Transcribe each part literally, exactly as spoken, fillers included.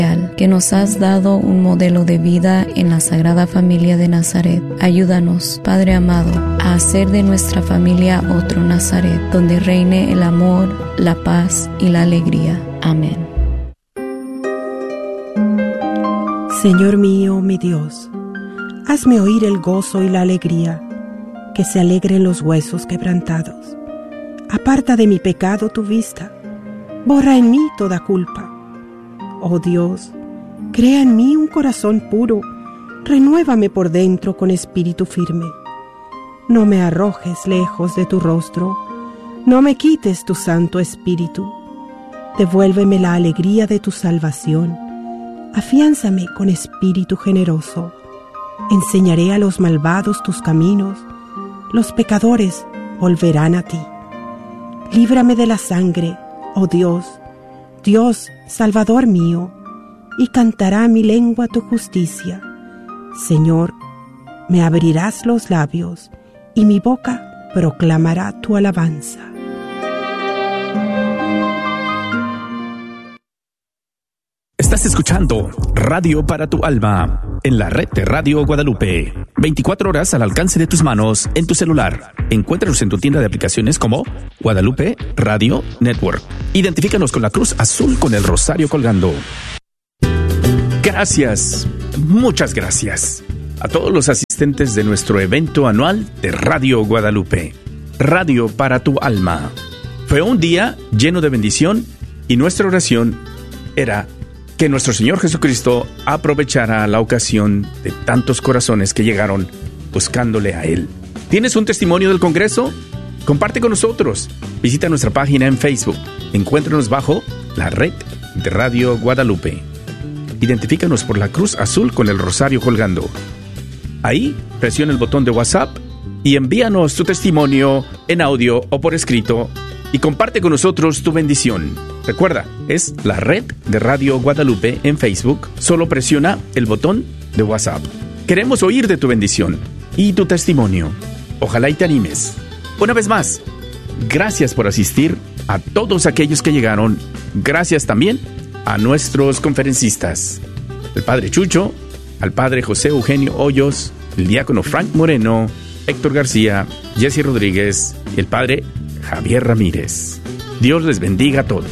que nos has dado un modelo de vida en la Sagrada Familia de Nazaret. Ayúdanos, Padre amado, a hacer de nuestra familia otro Nazaret, donde reine el amor, la paz y la alegría. Amén. Señor mío, mi Dios, hazme oír el gozo y la alegría, que se alegren los huesos quebrantados. Aparta de mi pecado tu vista, borra en mí toda culpa. Oh Dios, crea en mí un corazón puro, renuévame por dentro con espíritu firme. No me arrojes lejos de tu rostro, no me quites tu santo espíritu. Devuélveme la alegría de tu salvación, afiánzame con espíritu generoso. Enseñaré a los malvados tus caminos, los pecadores volverán a ti. Líbrame de la sangre, oh Dios, Dios, Salvador mío, y cantará mi lengua tu justicia. Señor, me abrirás los labios, y mi boca proclamará tu alabanza. Estás escuchando Radio para tu Alma, en la red de Radio Guadalupe. veinticuatro horas al alcance de tus manos en tu celular. Encuéntranos en tu tienda de aplicaciones como Guadalupe Radio Network. Identifícanos con la cruz azul con el rosario colgando. Gracias, muchas gracias a todos los asistentes de nuestro evento anual de Radio Guadalupe, Radio para tu Alma. Fue un día lleno de bendición y nuestra oración era que nuestro Señor Jesucristo aprovechara la ocasión de tantos corazones que llegaron buscándole a Él. ¿Tienes un testimonio del Congreso? Comparte con nosotros. Visita nuestra página en Facebook. Encuéntranos bajo la red de Radio Guadalupe. Identifícanos por la cruz azul con el rosario colgando. Ahí, presiona el botón de WhatsApp y envíanos tu testimonio en audio o por escrito y comparte con nosotros tu bendición. Recuerda, es la red de Radio Guadalupe en Facebook. Solo presiona el botón de WhatsApp. Queremos oír de tu bendición y tu testimonio. Ojalá y te animes. Una vez más, gracias por asistir a todos aquellos que llegaron. Gracias también a nuestros conferencistas, el Padre Chucho, al Padre José Eugenio Hoyos, el Diácono Frank Moreno, Héctor García, Jesse Rodríguez y el Padre Javier Ramírez. Dios les bendiga a todos.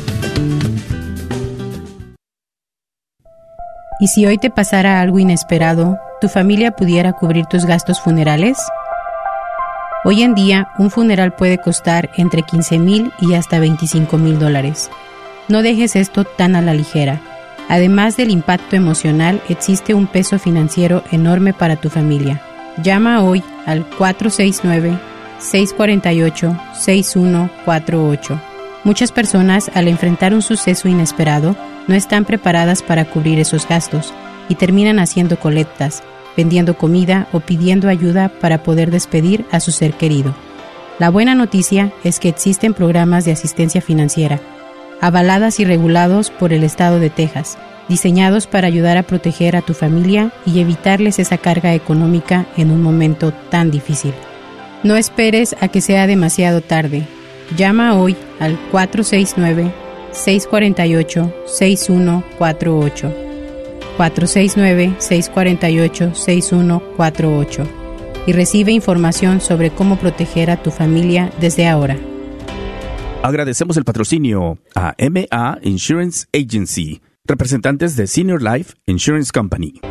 ¿Y si hoy te pasara algo inesperado, tu familia pudiera cubrir tus gastos funerales? Hoy en día, un funeral puede costar entre quince mil y hasta veinticinco mil dólares. No dejes esto tan a la ligera. Además del impacto emocional, existe un peso financiero enorme para tu familia. Llama hoy al cuatro seis nueve, seis cuatro ocho, seis uno cuatro ocho. Muchas personas, al enfrentar un suceso inesperado, no están preparadas para cubrir esos gastos y terminan haciendo colectas, vendiendo comida o pidiendo ayuda para poder despedir a su ser querido. La buena noticia es que existen programas de asistencia financiera, avaladas y regulados por el estado de Texas, diseñados para ayudar a proteger a tu familia y evitarles esa carga económica en un momento tan difícil. No esperes a que sea demasiado tarde. Llama hoy al cuatro seis nueve, seis cuatro ocho, seis uno cuatro ocho. cuatro seis nueve, seis cuatro ocho, seis uno cuatro ocho y recibe información sobre cómo proteger a tu familia desde ahora. Agradecemos el patrocinio a M A Insurance Agency, representantes de Senior Life Insurance Company.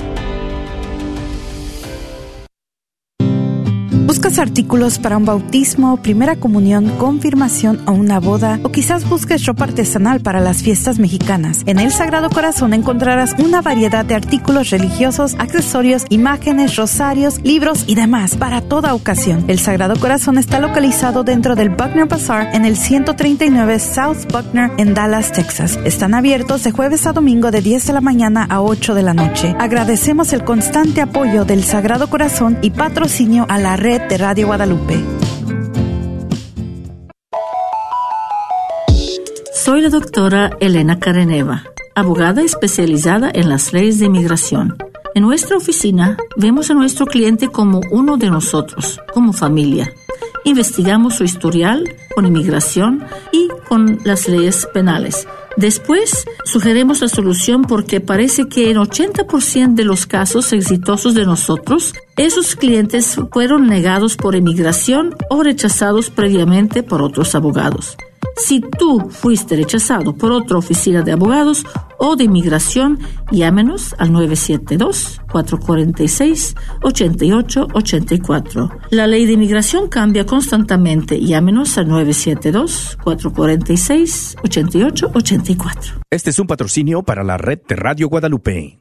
¿Buscas artículos para un bautismo, primera comunión, confirmación o una boda? O quizás busques ropa artesanal para las fiestas mexicanas. En El Sagrado Corazón encontrarás una variedad de artículos religiosos, accesorios, imágenes, rosarios, libros y demás para toda ocasión. El Sagrado Corazón está localizado dentro del Buckner Bazaar en el ciento treinta y nueve South Buckner en Dallas, Texas. Están abiertos de jueves a domingo de diez de la mañana a ocho de la noche. Agradecemos el constante apoyo del Sagrado Corazón y patrocinio a la red de Radio Guadalupe. Soy la doctora Elena Careneva, abogada especializada en las leyes de inmigración. En nuestra oficina vemos a nuestro cliente como uno de nosotros, como familia. Investigamos su historial con inmigración y con las leyes penales. Después, sugerimos la solución porque parece que en ochenta por ciento de los casos exitosos de nosotros, esos clientes fueron negados por inmigración o rechazados previamente por otros abogados. Si tú fuiste rechazado por otra oficina de abogados o de inmigración, llámenos al nueve siete dos, cuatro cuatro seis, ocho ocho ocho cuatro. La ley de inmigración cambia constantemente. Llámenos al nueve siete dos, cuatro cuatro seis, ocho ocho ocho cuatro. Este es un patrocinio para la red de Radio Guadalupe.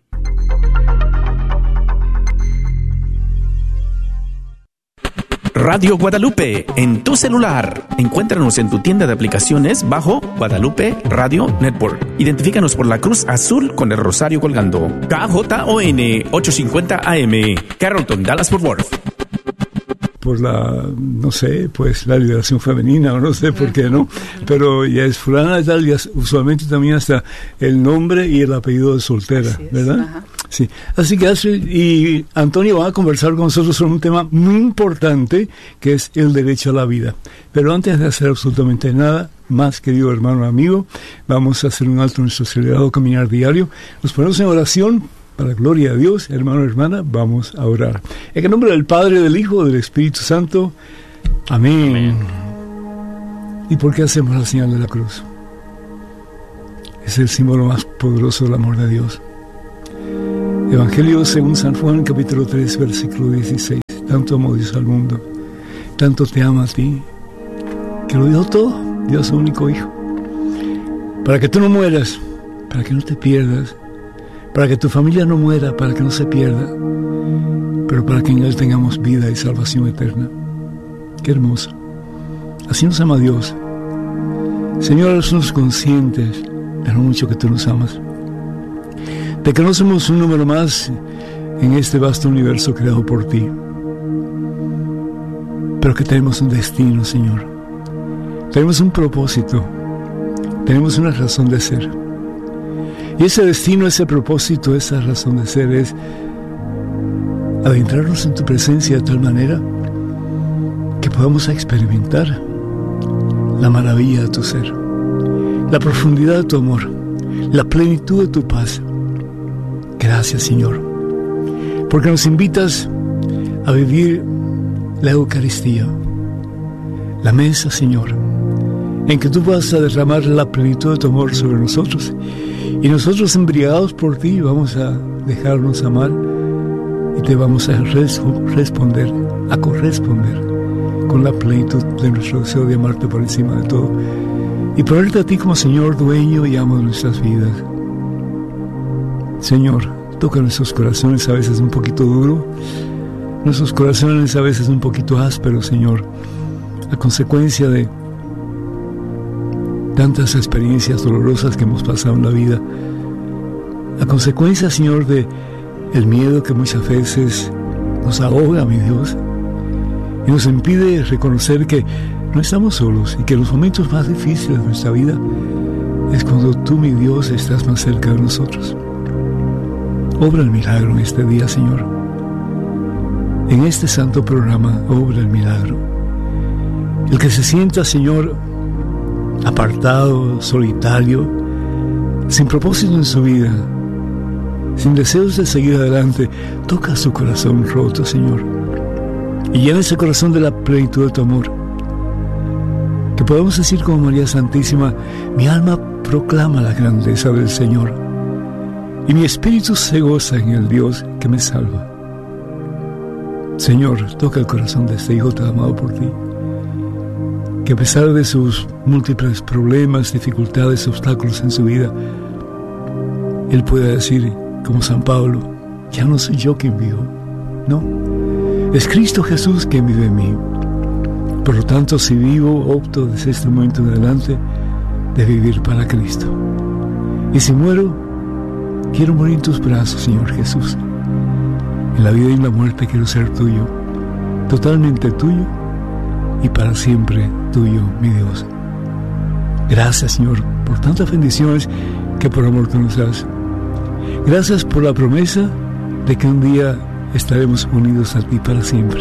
Radio Guadalupe, en tu celular. Encuéntranos en tu tienda de aplicaciones bajo Guadalupe Radio Network. Identifícanos por la cruz azul con el rosario colgando. K J O N ochocientos cincuenta A M, Carrollton, Dallas-Fort Worth. Por la, no sé, pues la liberación femenina, o no sé por qué, ¿no? Pero ya es fulana de tal, y usualmente también hasta el nombre y el apellido de soltera, es, ¿verdad? Ajá. Sí. Así que Astrid y Antonio van a conversar con nosotros sobre un tema muy importante, que es el derecho a la vida. Pero antes de hacer absolutamente nada más, querido hermano amigo, vamos a hacer un alto en nuestro acelerado caminar diario. Nos ponemos en oración. Para la gloria de Dios, hermano y hermana, vamos a orar. En el nombre del Padre, del Hijo, del Espíritu Santo. Amén. Amén. ¿Y por qué hacemos la señal de la cruz? Es el símbolo más poderoso del amor de Dios. Evangelio según San Juan, capítulo tres, versículo dieciséis. Tanto amó Dios al mundo, tanto te ama a ti, que lo dio todo, dio a su único Hijo. Para que tú no mueras, para que no te pierdas, para que tu familia no muera, para que no se pierda, pero para que en Él tengamos vida y salvación eterna. Qué hermoso. Así nos ama Dios. Señor, somos conscientes de lo mucho que tú nos amas, de que no somos un número más en este vasto universo creado por ti, pero que tenemos un destino, Señor. Tenemos un propósito, tenemos una razón de ser. Y ese destino, ese propósito, esa razón de ser es adentrarnos en tu presencia de tal manera que podamos experimentar la maravilla de tu ser, la profundidad de tu amor, la plenitud de tu paz. Gracias, Señor, porque nos invitas a vivir la Eucaristía, la mesa, Señor, en que tú vas a derramar la plenitud de tu amor sobre nosotros. Y nosotros, embriagados por ti, vamos a dejarnos amar y te vamos a res- responder, a corresponder con la plenitud de nuestro deseo de amarte por encima de todo y ponerte a ti como Señor, dueño y amo de nuestras vidas. Señor, toca nuestros corazones a veces un poquito duro, nuestros corazones a veces un poquito ásperos, Señor, a consecuencia de tantas experiencias dolorosas que hemos pasado en la vida, a consecuencia, Señor, de el miedo que muchas veces nos ahoga, mi Dios, y nos impide reconocer que no estamos solos y que los momentos más difíciles de nuestra vida es cuando tú, mi Dios, estás más cerca de nosotros. Obra el milagro en este día, Señor. En este santo programa, obra el milagro. El que se sienta, Señor, apartado, solitario, sin propósito en su vida, sin deseos de seguir adelante, toca su corazón roto, Señor, y llena ese corazón de la plenitud de tu amor. Que podamos decir como María Santísima: mi alma proclama la grandeza del Señor, y mi espíritu se goza en el Dios que me salva. Señor, toca el corazón de este hijo tan amado por ti, que a pesar de sus múltiples problemas, dificultades, obstáculos en su vida, él pueda decir, como San Pablo: ya no soy yo quien vivo, no, es Cristo Jesús quien vive en mí. Por lo tanto, si vivo, opto desde este momento en adelante de vivir para Cristo. Y si muero, quiero morir en tus brazos, Señor Jesús. En la vida y en la muerte quiero ser tuyo, totalmente tuyo y para siempre tuyo, mi Dios. Gracias, Señor, por tantas bendiciones que por amor tú nos das. Gracias por la promesa de que un día estaremos unidos a ti para siempre.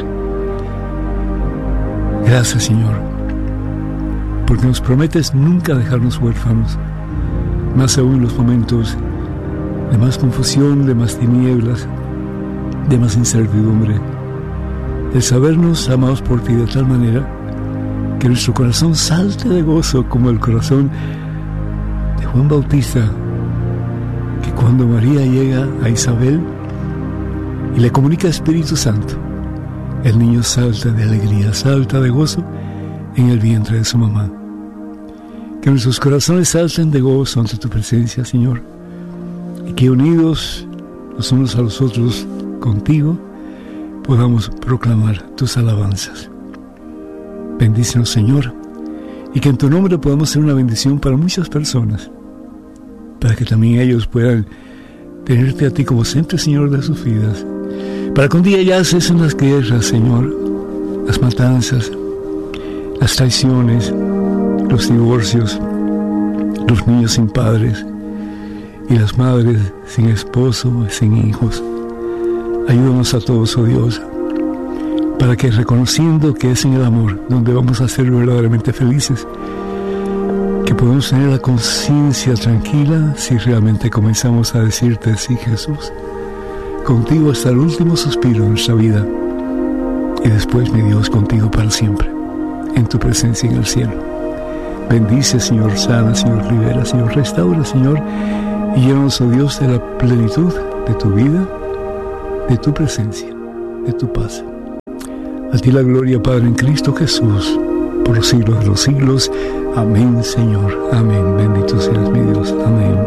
Gracias, Señor, porque nos prometes nunca dejarnos huérfanos, más aún en los momentos de más confusión, de más tinieblas, de más incertidumbre. El sabernos amados por ti de tal manera que nuestro corazón salte de gozo como el corazón de Juan Bautista, que cuando María llega a Isabel y le comunica Espíritu Santo, el niño salta de alegría, salta de gozo en el vientre de su mamá. Que nuestros corazones salten de gozo ante tu presencia, Señor, y que unidos los unos a los otros contigo podamos proclamar tus alabanzas. Bendícenos, Señor, y que en tu nombre podamos ser una bendición para muchas personas, para que también ellos puedan tenerte a ti como siempre, Señor, de sus vidas, para que un día ya cesen las guerras, Señor, las matanzas, las traiciones, los divorcios, los niños sin padres y las madres sin esposo, sin hijos. Ayúdanos a todos, oh Dios, para que reconociendo que es en el amor donde vamos a ser verdaderamente felices, que podamos tener la conciencia tranquila si realmente comenzamos a decirte sí, Jesús, contigo hasta el último suspiro de nuestra vida, y después, mi Dios, contigo para siempre, en tu presencia en el cielo. Bendice, Señor, sana, Señor, libera, Señor, restaura, Señor, y llévanos, oh Dios, de la plenitud de tu vida, de tu presencia, de tu paz. A ti la gloria, Padre, en Cristo Jesús, por los siglos de los siglos. Amén, Señor. Amén. Bendito seas, mi Dios. Amén.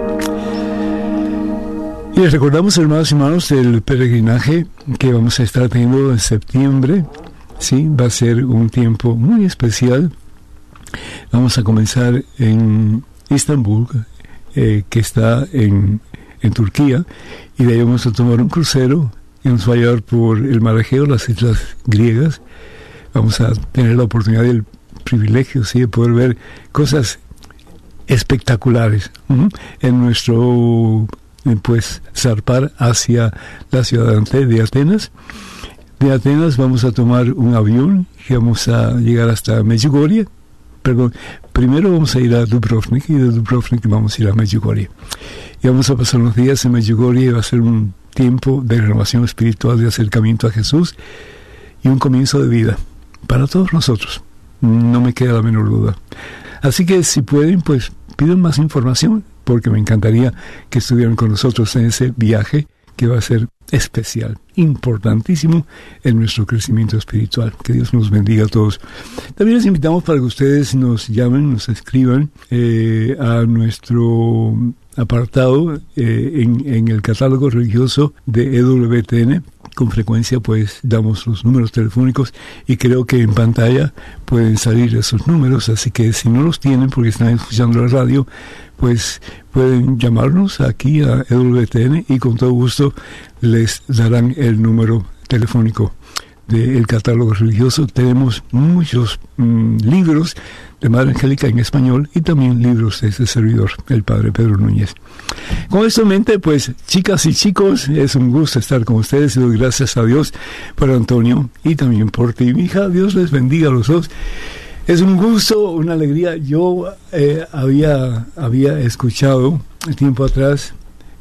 Y les recordamos, hermanos y hermanos, del peregrinaje que vamos a estar teniendo en septiembre. Sí, va a ser un tiempo muy especial. Vamos a comenzar en Estambul, eh, que está en, en Turquía, y de ahí vamos a tomar un crucero y nos va a llevar por el Mar Egeo, las islas griegas. Vamos a tener la oportunidad y el privilegio, sí, de poder ver cosas espectaculares ¿uh? en nuestro, pues, zarpar hacia la ciudad de Atenas. De Atenas vamos a tomar un avión y vamos a llegar hasta Medjugorje. Perdón, primero vamos a ir a Dubrovnik y de Dubrovnik vamos a ir a Medjugorje. Y vamos a pasar unos días en Medjugorje y va a ser un tiempo de renovación espiritual, de acercamiento a Jesús y un comienzo de vida para todos nosotros. No me queda la menor duda. Así que si pueden, pues piden más información, porque me encantaría que estuvieran con nosotros en ese viaje que va a ser especial, importantísimo en nuestro crecimiento espiritual. Que Dios nos bendiga a todos. También les invitamos para que ustedes nos llamen, nos escriban eh, a nuestro apartado eh, en, en el catálogo religioso de E W T N. Con frecuencia pues damos los números telefónicos y creo que en pantalla pueden salir esos números, así que si no los tienen porque están escuchando la radio, pues pueden llamarnos aquí a E W T N y con todo gusto les darán el número telefónico del catálogo religioso. Tenemos muchos mmm, libros de Madre Angélica en español y también libros de este servidor, el Padre Pedro Núñez. Con esto en mente, pues, chicas y chicos, es un gusto estar con ustedes y doy gracias a Dios por Antonio y también por ti, mi hija. Dios les bendiga a los dos. Es un gusto, una alegría. Yo eh, había, había escuchado tiempo atrás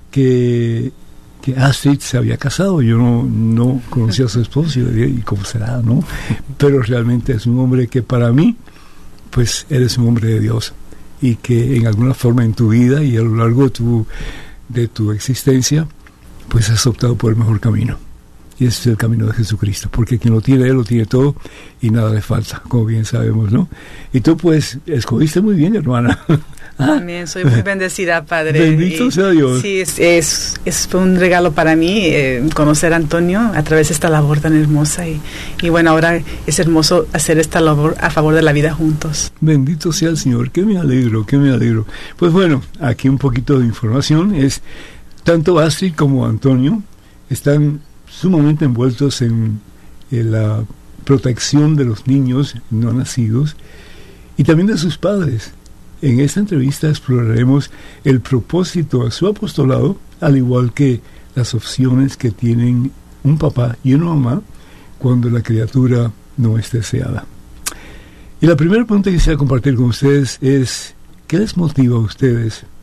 que que Astrid se había casado. Yo no, no conocía a su esposo y, y cómo será, ¿no? Pero realmente es un hombre que para mí, pues eres un hombre de Dios y que en alguna forma en tu vida y a lo largo de tu, de tu existencia, pues has optado por el mejor camino. Y ese es el camino de Jesucristo, porque quien lo tiene, Él lo tiene todo y nada le falta, como bien sabemos, ¿no? Y tú, pues, escogiste muy bien, hermana. También soy muy bendecida, Padre. Bendito y, sea Dios. Sí, es, es, es un regalo para mí eh, conocer a Antonio a través de esta labor tan hermosa. Y, y bueno, ahora es hermoso hacer esta labor a favor de la vida juntos. Bendito sea el Señor, que me alegro, que me alegro. Pues bueno, aquí un poquito de información. Es tanto Astrid como Antonio están sumamente envueltos en, en la protección de los niños no nacidos y también de sus padres. En esta entrevista exploraremos el propósito de su apostolado, al igual que las opciones que tienen un papá y una mamá cuando la criatura no es deseada. Y la primera pregunta que quisiera compartir con ustedes es: ¿qué les motiva a ustedes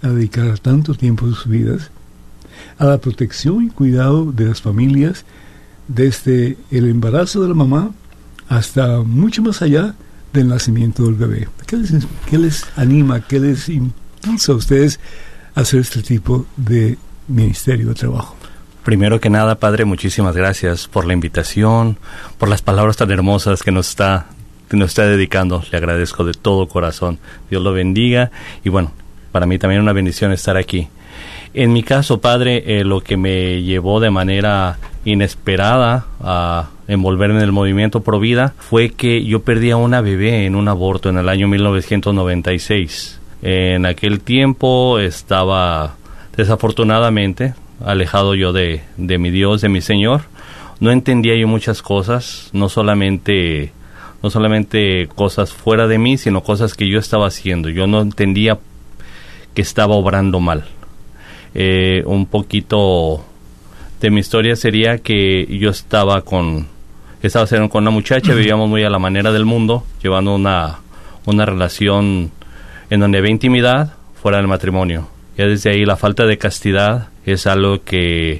a dedicar tanto tiempo de sus vidas a la protección y cuidado de las familias, desde el embarazo de la mamá hasta mucho más allá del nacimiento del bebé. ¿Qué les, qué les anima, qué les impulsa a ustedes a hacer este tipo de ministerio de trabajo? Primero que nada, Padre, muchísimas gracias por la invitación, por las palabras tan hermosas que nos está, que nos está dedicando. Le agradezco de todo corazón. Dios lo bendiga. Y bueno, para mí también una bendición estar aquí. En mi caso, Padre, eh, lo que me llevó de manera inesperada a envolverme en el movimiento Pro Vida fue que yo perdí a una bebé en un aborto en el año mil novecientos noventa y seis. En aquel tiempo estaba, desafortunadamente, alejado yo de, de mi Dios, de mi Señor. No entendía yo muchas cosas, no solamente, no solamente cosas fuera de mí, sino cosas que yo estaba haciendo. Yo no entendía que estaba obrando mal. Eh, un poquito de mi historia sería que yo estaba con, estaba con una muchacha, vivíamos muy a la manera del mundo, llevando una, una relación en donde había intimidad fuera del matrimonio. Ya desde ahí la falta de castidad es algo que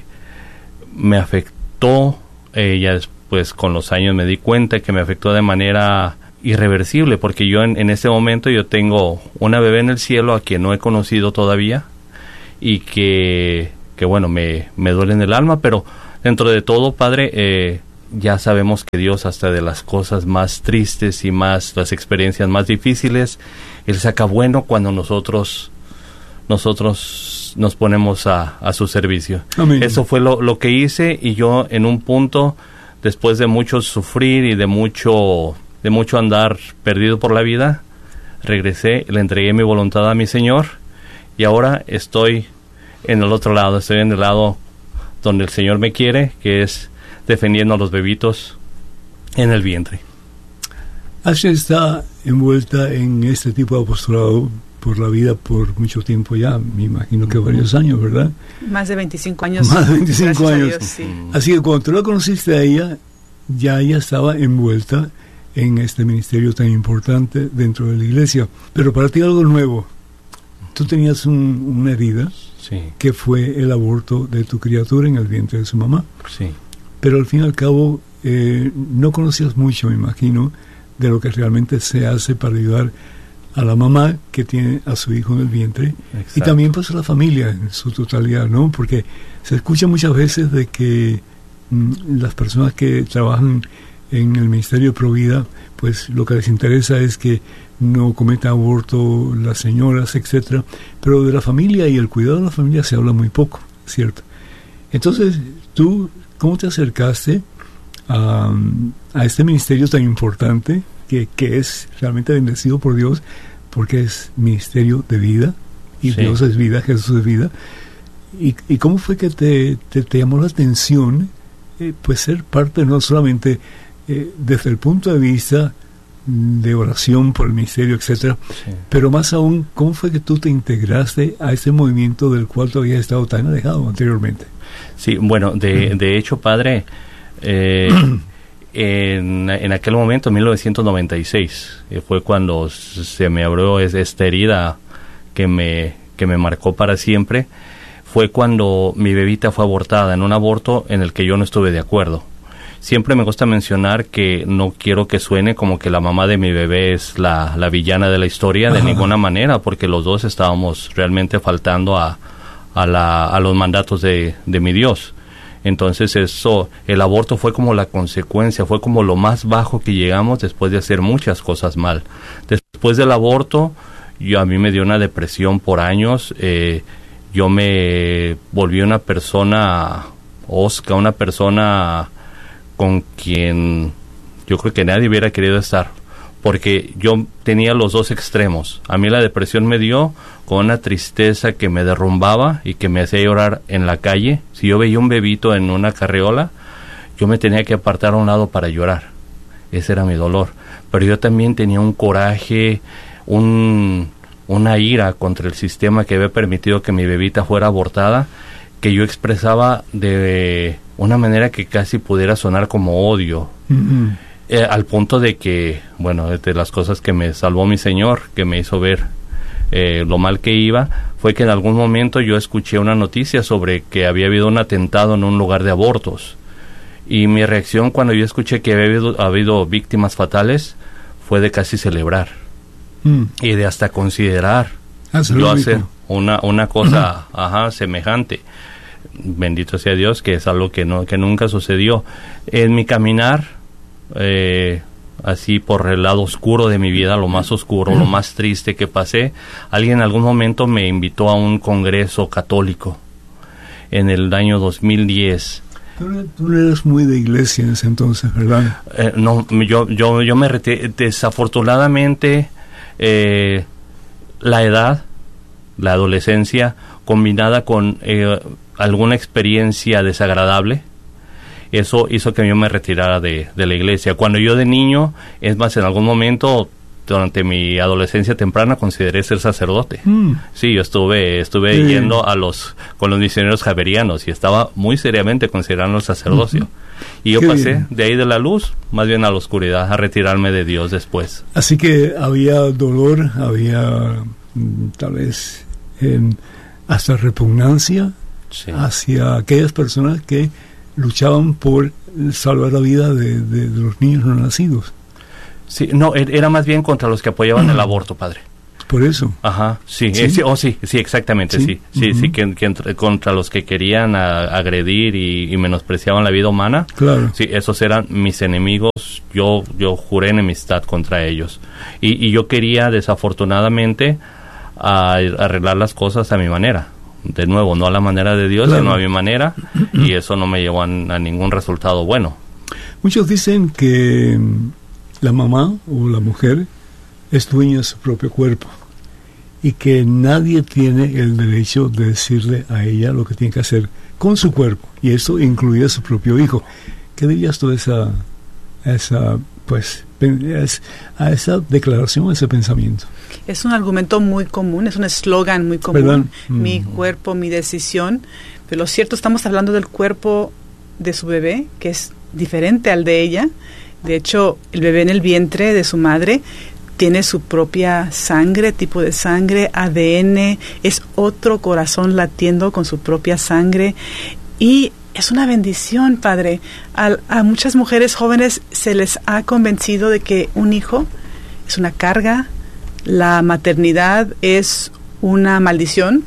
me afectó, eh, ya después con los años me di cuenta que me afectó de manera irreversible, porque yo en, en este momento yo tengo una bebé en el cielo a quien no he conocido todavía y que, que bueno, me, me duele en el alma, pero dentro de todo, Padre, eh, ya sabemos que Dios hasta de las cosas más tristes y más, las experiencias más difíciles, Él saca bueno cuando nosotros nosotros nos ponemos a, a su servicio. Amén. Eso fue lo, lo que hice, y yo en un punto, después de mucho sufrir y de mucho, de mucho andar perdido por la vida, regresé, le entregué mi voluntad a mi Señor, y ahora estoy en el otro lado, estoy en el lado donde el Señor me quiere, que es defendiendo a los bebitos en el vientre. Ashley está envuelta en este tipo de apostolado por la vida por mucho tiempo ya, me imagino que varios años, ¿verdad? Más de veinticinco años. Más de veinticinco años. Dios, sí. Así que cuando tú la conociste a ella, ya ella estaba envuelta en este ministerio tan importante dentro de la iglesia. Pero para ti algo nuevo. Tú tenías un, una herida, sí, que fue el aborto de tu criatura en el vientre de su mamá. Sí. Pero al fin y al cabo, eh, no conocías mucho, me imagino, de lo que realmente se hace para ayudar a la mamá que tiene a su hijo en el vientre. Exacto. Y también pues a la familia en su totalidad, ¿no? Porque se escucha muchas veces de que mm, las personas que trabajan en el Ministerio de Pro Vida, pues lo que les interesa es que no cometa aborto las señoras, etcétera, pero de la familia y el cuidado de la familia se habla muy poco, ¿cierto? Entonces, tú, ¿cómo te acercaste a, a este ministerio tan importante que, que es realmente bendecido por Dios, porque es ministerio de vida, y sí, Dios es vida, Jesús es vida? ¿Y, y cómo fue que te, te, te llamó la atención eh, pues ser parte no solamente eh, desde el punto de vista de oración por el ministerio, etcétera, sí, pero más aún, ¿cómo fue que tú te integraste a ese movimiento del cual tú habías estado tan alejado anteriormente? Sí, bueno, de, uh-huh. de hecho, Padre, eh, en, en aquel momento, en mil novecientos noventa y seis, eh, fue cuando se me abrió esta herida que me, que me marcó para siempre. Fue cuando mi bebita fue abortada, en un aborto en el que yo no estuve de acuerdo. Siempre me gusta mencionar que no quiero que suene como que la mamá de mi bebé es la, la villana de la historia, de Ajá. ninguna manera, porque los dos estábamos realmente faltando a, a, la, a los mandatos de, de mi Dios. Entonces eso, el aborto fue como la consecuencia, fue como lo más bajo que llegamos después de hacer muchas cosas mal. Después del aborto, yo, a mí me dio una depresión por años, eh, yo me volví una persona osca, una persona con quien yo creo que nadie hubiera querido estar, porque yo tenía los dos extremos. A mí la depresión me dio con una tristeza que me derrumbaba y que me hacía llorar en la calle. Si yo veía un bebito en una carriola, yo me tenía que apartar a un lado para llorar. Ese era mi dolor. Pero yo también tenía un coraje, un, una ira contra el sistema que había permitido que mi bebita fuera abortada, que yo expresaba de una manera que casi pudiera sonar como odio, uh-huh. eh, al punto de que, bueno, de las cosas que me salvó mi Señor, que me hizo ver eh, lo mal que iba, fue que en algún momento yo escuché una noticia sobre que había habido un atentado en un lugar de abortos. Y mi reacción cuando yo escuché que había habido, habido víctimas fatales fue de casi celebrar. Mm. Y de hasta considerar yo hacer una, una cosa uh-huh. ajá, semejante. Bendito sea Dios, que es algo que, no, que nunca sucedió. En mi caminar, eh, así por el lado oscuro de mi vida, lo más oscuro, uh-huh. lo más triste que pasé, alguien en algún momento me invitó a un congreso católico en el año dos mil diez. Tú, tú no eras muy de iglesia en ese entonces, ¿verdad? Eh, no, yo, yo, yo me retiré. Desafortunadamente, eh, la edad, la adolescencia, combinada con eh, alguna experiencia desagradable, eso hizo que yo me retirara de, de la iglesia. Cuando yo de niño, es más, en algún momento, durante mi adolescencia temprana, consideré ser sacerdote. Mm. Sí, yo estuve estuve sí. yendo a los con los misioneros javerianos y estaba muy seriamente considerando el sacerdocio. Uh-huh. Y yo Qué pasé bien. de ahí de la luz, más bien a la oscuridad, a retirarme de Dios después. Así que había dolor, había tal vez eh, hasta repugnancia sí. hacia aquellas personas que luchaban por salvar la vida de, de, de los niños no nacidos. Sí, no, era más bien contra los que apoyaban el aborto, padre. Por eso. Ajá, sí, sí, eh, sí, oh, sí, sí, exactamente, sí, sí, sí, uh-huh. sí que, que entre, contra los que querían a, agredir y, y menospreciaban la vida humana. Claro. Sí, esos eran mis enemigos. Yo, yo juré enemistad contra ellos y, y yo quería, desafortunadamente, a, arreglar las cosas a mi manera. De nuevo, no a la manera de Dios, claro. sino a mi manera, y eso no me llevó a, a ningún resultado bueno. Muchos dicen que la mamá o la mujer es dueña de su propio cuerpo y que nadie tiene el derecho de decirle a ella lo que tiene que hacer con su cuerpo, y eso incluye a su propio hijo. ¿Qué dirías tú a esa, a esa, pues, a esa declaración, a ese pensamiento? Es un argumento muy común, es un eslogan muy común, mm. mi cuerpo, mi decisión, pero lo cierto, estamos hablando del cuerpo de su bebé, que es diferente al de ella. De hecho, el bebé en el vientre de su madre tiene su propia sangre, tipo de sangre, A D N, es otro corazón latiendo con su propia sangre, y es una bendición, padre. A, a muchas mujeres jóvenes se les ha convencido de que un hijo es una carga, la maternidad es una maldición,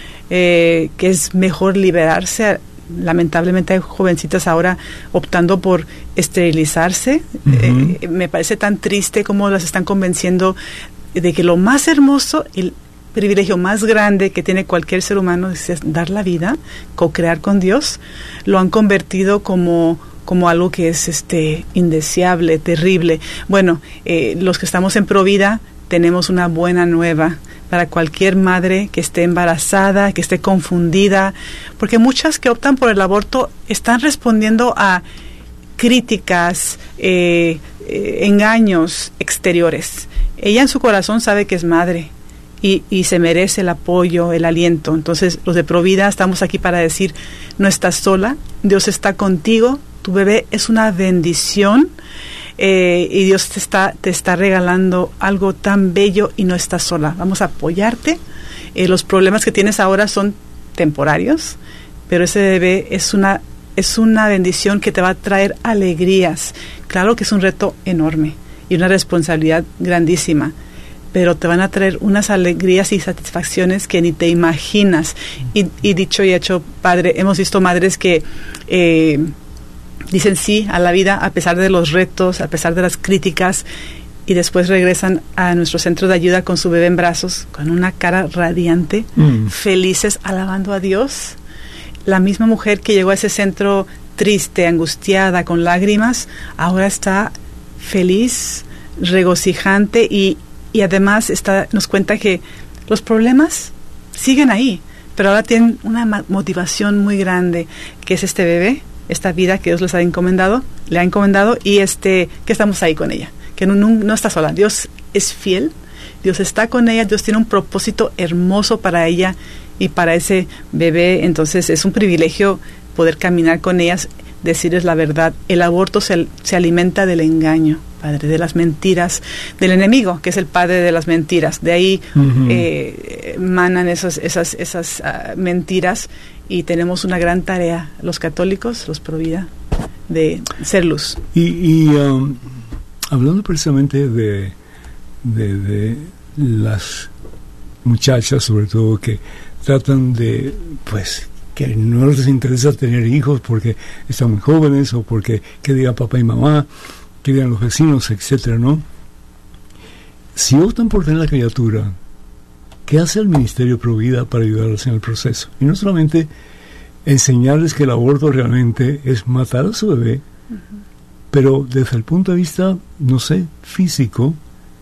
eh, que es mejor liberarse. Lamentablemente hay jovencitas ahora optando por esterilizarse. Uh-huh. Eh, me parece tan triste cómo las están convenciendo de que lo más hermoso, el privilegio más grande que tiene cualquier ser humano es dar la vida, co-crear con Dios. Lo han convertido como como algo que es este indeseable, terrible. Bueno, eh, los que estamos en Provida tenemos una buena nueva para cualquier madre que esté embarazada, que esté confundida, porque muchas que optan por el aborto están respondiendo a críticas, eh, eh, engaños exteriores. Ella en su corazón sabe que es madre y, y se merece el apoyo, el aliento. Entonces, los de Provida estamos aquí para decir, no estás sola, Dios está contigo, tu bebé es una bendición. Eh, y Dios te está, te está regalando algo tan bello y no estás sola. Vamos a apoyarte. Eh, los problemas que tienes ahora son temporarios, pero ese bebé es una, es una bendición que te va a traer alegrías. Claro que es un reto enorme y una responsabilidad grandísima, pero te van a traer unas alegrías y satisfacciones que ni te imaginas. Y, y dicho y hecho, padre, hemos visto madres que Eh, dicen sí a la vida a pesar de los retos, a pesar de las críticas, y después regresan a nuestro centro de ayuda con su bebé en brazos, con una cara radiante, mm. felices, alabando a Dios. La misma mujer que llegó a ese centro triste, angustiada, con lágrimas, ahora está feliz, regocijante, y, y además está, nos cuenta que los problemas siguen ahí, pero ahora tienen una motivación muy grande, que es este bebé, esta vida que Dios les ha encomendado, le ha encomendado, y este que estamos ahí con ella, que no, no, no está sola. Dios es fiel, Dios está con ella, Dios tiene un propósito hermoso para ella y para ese bebé. Entonces es un privilegio poder caminar con ellas, decirles la verdad. El aborto se, se alimenta del engaño, Padre, de las mentiras del enemigo, que es el padre de las mentiras. De ahí uh-huh. eh, emanan esas, esas, esas uh, mentiras, y tenemos una gran tarea, los católicos, los pro vida, de ser luz. Y, y um, hablando precisamente de, de, de las muchachas, sobre todo, que tratan de, pues, que no les interesa tener hijos porque están muy jóvenes, o porque qué digan papá y mamá, qué digan los vecinos, etcétera, ¿no? Si optan por tener la criatura, ¿qué hace el Ministerio Pro Vida para ayudarlos en el proceso? Y no solamente enseñarles que el aborto realmente es matar a su bebé, uh-huh. pero desde el punto de vista, no sé, físico,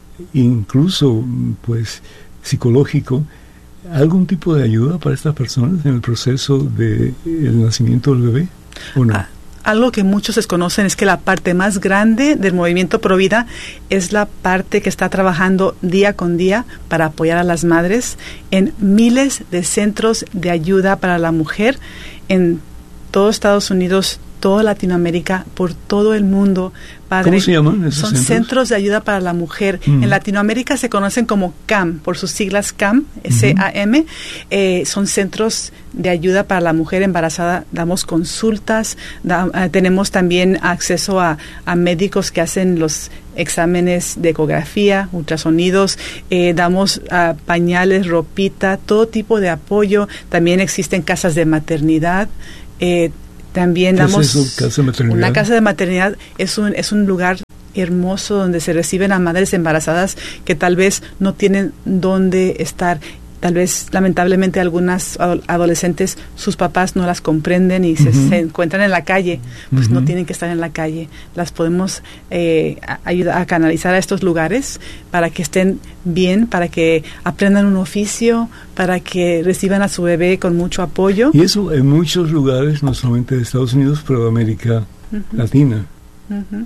incluso, pues, psicológico, ¿algún tipo de ayuda para estas personas en el proceso del nacimiento del bebé, o no? Ah. Algo que muchos desconocen es que la parte más grande del movimiento Pro Vida es la parte que está trabajando día con día para apoyar a las madres en miles de centros de ayuda para la mujer en todo Estados Unidos, toda Latinoamérica, por todo el mundo. Padre. ¿Cómo se llaman esos Son centros? Centros de Ayuda para la Mujer. Mm. En Latinoamérica se conocen como C A M, por sus siglas C A M, C A M. Uh-huh. Eh, son centros de ayuda para la mujer embarazada. Damos consultas, da, uh, tenemos también acceso a, a médicos que hacen los exámenes de ecografía, ultrasonidos, eh, damos uh, pañales, ropita, todo tipo de apoyo. También existen casas de maternidad. Eh, También ¿Qué damos es eso, casa de maternidad? Una casa de maternidad es un es un lugar hermoso donde se reciben a madres embarazadas que tal vez no tienen dónde estar. Tal vez, lamentablemente, algunas adolescentes, sus papás no las comprenden y uh-huh. se, se encuentran en la calle, pues uh-huh. no tienen que estar en la calle. Las podemos eh, ayudar a canalizar a estos lugares para que estén bien, para que aprendan un oficio, para que reciban a su bebé con mucho apoyo. Y eso en muchos lugares, no solamente de Estados Unidos, pero de América uh-huh. Latina. Uh-huh.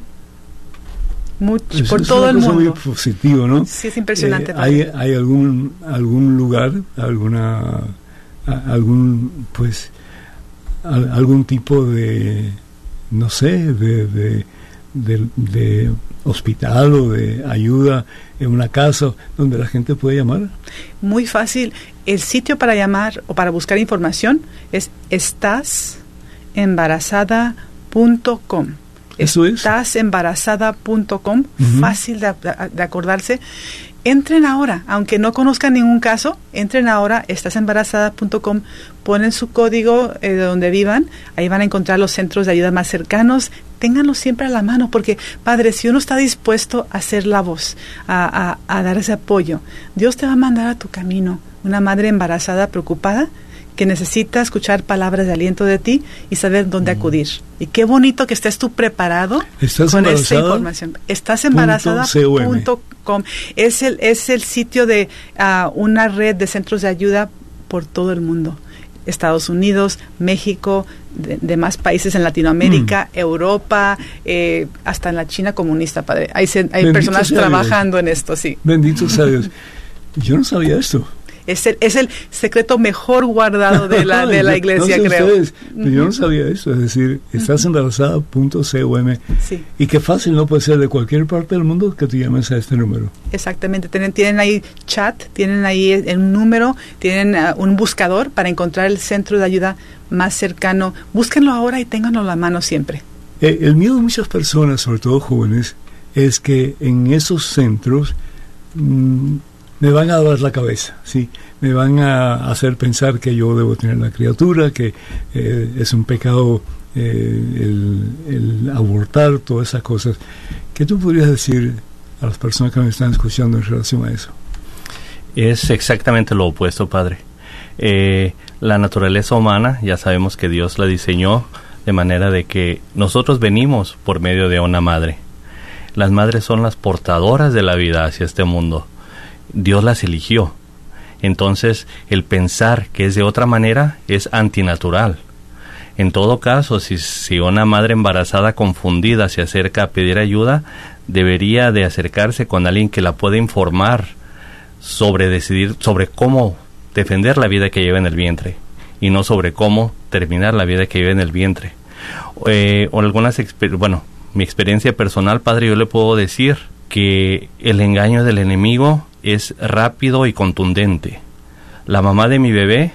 Mucho, es, por es todo el mundo. Es mundo. Muy positivo, ¿no? Sí, es impresionante. Eh, hay hay algún algún lugar, alguna a, algún pues a, algún tipo de no sé de de, de de hospital o de ayuda en una casa donde la gente puede llamar. Muy fácil. El sitio para llamar o para buscar información es estás embarazada punto com. Eso es. estás embarazada punto com, uh-huh. fácil de, de acordarse. Entren ahora, aunque no conozcan ningún caso, entren ahora, estás embarazada punto com, ponen su código eh, de donde vivan, ahí van a encontrar los centros de ayuda más cercanos. Ténganlos siempre a la mano, porque, Padre, si uno está dispuesto a ser la voz, a, a, a dar ese apoyo, Dios te va a mandar a tu camino una madre embarazada preocupada que necesita escuchar palabras de aliento de ti y saber dónde acudir. Y qué bonito que estés tú preparado con esta información. Estás embarazada punto com. Es el, es el sitio de uh, una red de centros de ayuda por todo el mundo. Estados Unidos, México, de, demás países en Latinoamérica, mm. Europa, eh, hasta en la China comunista, Padre. Hay, hay personas trabajando en esto, sí. Bendito sea Dios. Yo no sabía esto. Es el, es el secreto mejor guardado de la, de la iglesia, no sé creo. Ustedes, uh-huh. Yo no sabía eso, es decir, estás embarazada punto com. Sí. Y qué fácil, no puede ser de cualquier parte del mundo que te llames a este número. Exactamente, tienen, tienen ahí chat, tienen ahí un número, tienen uh, un buscador para encontrar el centro de ayuda más cercano. Búsquenlo ahora y ténganlo a la mano siempre. Eh, el miedo de muchas personas, sobre todo jóvenes, es que en esos centros mmm, me van a dar la cabeza, ¿sí? Me van a hacer pensar que yo debo tener la criatura, que eh, es un pecado eh, el, el abortar, todas esas cosas. ¿Qué tú podrías decir a las personas que me están escuchando en relación a eso? Es exactamente lo opuesto, Padre. Eh, la naturaleza humana, ya sabemos que Dios la diseñó de manera de que nosotros venimos por medio de una madre. Las madres son las portadoras de la vida hacia este mundo. Dios las eligió. Entonces, el pensar que es de otra manera es antinatural. En todo caso, si, si una madre embarazada confundida se acerca a pedir ayuda, debería de acercarse con alguien que la pueda informar sobre decidir, sobre cómo defender la vida que lleva en el vientre y no sobre cómo terminar la vida que lleva en el vientre. Eh, o algunas, exper- bueno, mi experiencia personal, padre, yo le puedo decir que el engaño del enemigo es rápido y contundente. La mamá de mi bebé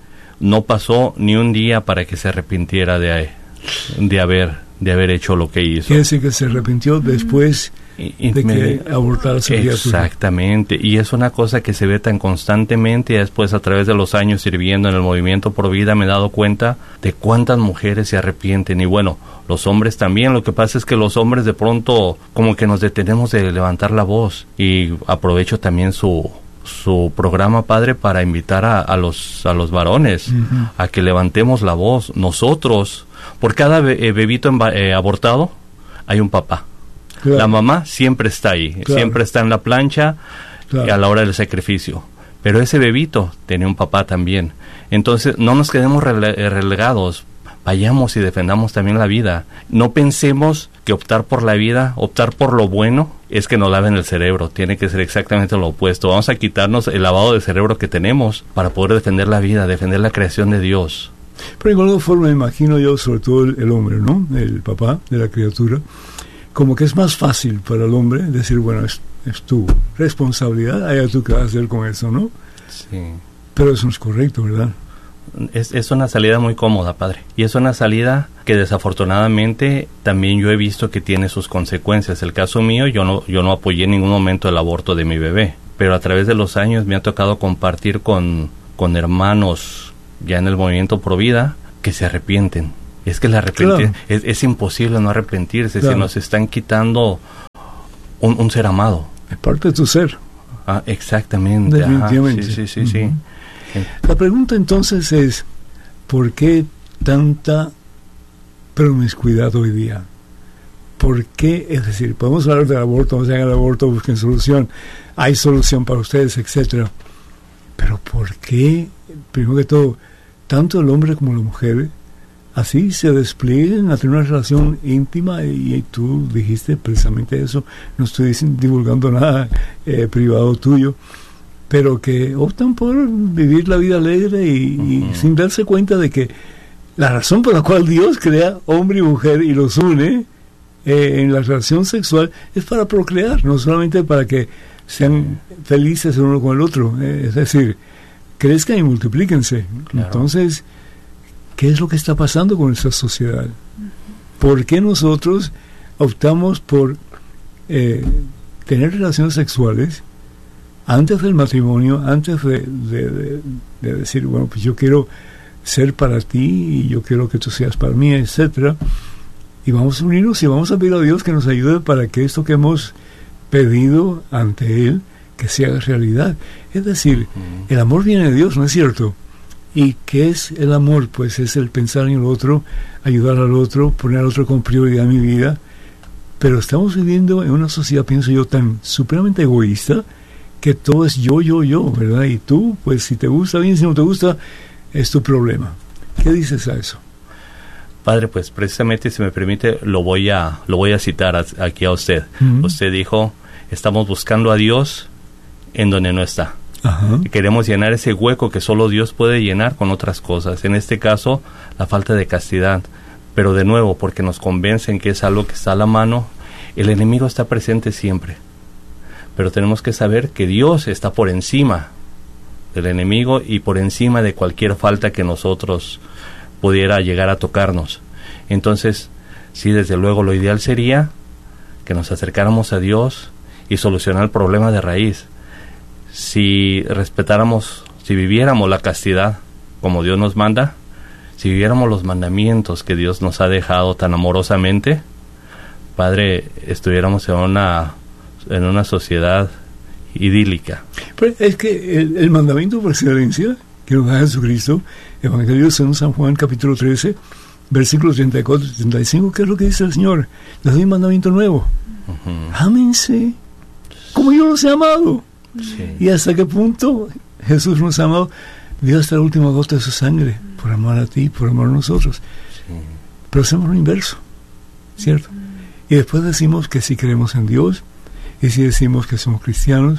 no pasó ni un día para que se arrepintiera de, de haber de haber hecho lo que hizo. Quiere decir que se arrepintió después y, y de me, que abortara su criatura. Exactamente, y es una cosa que se ve tan constantemente. Y después, a través de los años sirviendo en el Movimiento Pro Vida, me he dado cuenta de cuántas mujeres se arrepienten. Y bueno, los hombres también. Lo que pasa es que los hombres de pronto como que nos detenemos de levantar la voz. Y aprovecho también su su programa, padre, para invitar a, a los a los varones uh-huh. a que levantemos la voz. Nosotros, por cada be- bebito emba- eh, abortado hay un papá. Claro. La mamá siempre está ahí, claro. siempre está en la plancha claro. a la hora del sacrificio. Pero ese bebito tenía un papá también. Entonces, no nos quedemos rele- relegados. Vayamos y defendamos también la vida. No pensemos que optar por la vida, optar por lo bueno, es que nos laven el cerebro. Tiene que ser exactamente lo opuesto. Vamos a quitarnos el lavado de cerebro que tenemos para poder defender la vida, defender la creación de Dios. Pero de alguna forma, me imagino yo, sobre todo el, el hombre, ¿no? El papá de la criatura, como que es más fácil para el hombre decir, bueno, es, es tu responsabilidad, allá tú qué vas a hacer con eso, ¿no? Sí. Pero eso no es correcto, ¿verdad? Es, es una salida muy cómoda, padre. Y es una salida que desafortunadamente también yo he visto que tiene sus consecuencias. El caso mío, yo no, yo no apoyé en ningún momento el aborto de mi bebé. Pero a través de los años me ha tocado compartir con, con hermanos ya en el Movimiento Pro Vida que se arrepienten. Es que el arrepentir, claro. es, es imposible no arrepentirse. Claro. Se nos están quitando un, un ser amado. Es parte de tu ser. Ah, exactamente. Definitivamente. Ajá, sí, sí, sí, uh-huh. sí. La pregunta entonces es, ¿por qué tanta promiscuidad hoy día? ¿Por qué? Es decir, podemos hablar del aborto, no se hagan el aborto, busquen solución, hay solución para ustedes, etcétera. Pero ¿por qué, primero que todo, tanto el hombre como la mujer así se desplieguen a tener una relación íntima? Y, y tú dijiste precisamente eso, no estoy divulgando nada eh, privado tuyo, pero que optan por vivir la vida alegre y, uh-huh. y sin darse cuenta de que la razón por la cual Dios crea hombre y mujer y los une eh, en la relación sexual es para procrear, no solamente para que sean felices el uno con el otro, eh, es decir, crezcan y multiplíquense. Claro. Entonces, ¿qué es lo que está pasando con esta sociedad? ¿Por qué nosotros optamos por eh, tener relaciones sexuales antes del matrimonio, antes de, de, de, de decir, bueno, pues yo quiero ser para ti y yo quiero que tú seas para mí, etcétera? Y vamos a unirnos y vamos a pedir a Dios que nos ayude para que esto que hemos pedido ante Él, que se haga realidad. Es decir, uh-huh. el amor viene de Dios, ¿no es cierto? ¿Y qué es el amor? Pues es el pensar en el otro, ayudar al otro, poner al otro con prioridad en mi vida. Pero estamos viviendo en una sociedad, pienso yo, tan supremamente egoísta, que todo es yo, yo, yo, ¿verdad? Y tú, pues si te gusta bien, si no te gusta, es tu problema. ¿Qué dices a eso? Padre, pues precisamente, si me permite, lo voy a lo voy a citar a, aquí a usted. Uh-huh. Usted dijo, estamos buscando a Dios en donde no está. Uh-huh. Y queremos llenar ese hueco que solo Dios puede llenar con otras cosas. En este caso, la falta de castidad. Pero de nuevo, porque nos convencen que es algo que está a la mano, el enemigo está presente siempre. Pero tenemos que saber que Dios está por encima del enemigo y por encima de cualquier falta que nosotros pudiera llegar a tocarnos. Entonces, sí, desde luego lo ideal sería que nos acercáramos a Dios y solucionar el problema de raíz. Si respetáramos, si viviéramos la castidad como Dios nos manda, si viviéramos los mandamientos que Dios nos ha dejado tan amorosamente, Padre, estuviéramos en una en una sociedad idílica. Pero es que el, el mandamiento por excelencia que nos da Jesucristo, Evangelio según San Juan, capítulo trece, versículos treinta y cuatro y treinta y cinco, ¿qué es lo que dice el Señor? Les doy un mandamiento nuevo. Uh-huh. Ámense como yo los he amado. Sí. ¿Y hasta qué punto Jesús nos ha amado? Dio hasta la última gota de su sangre por amar a ti, por amar a nosotros. Sí. Pero hacemos lo inverso, ¿cierto? Y después decimos que sí creemos en Dios, y si decimos que somos cristianos,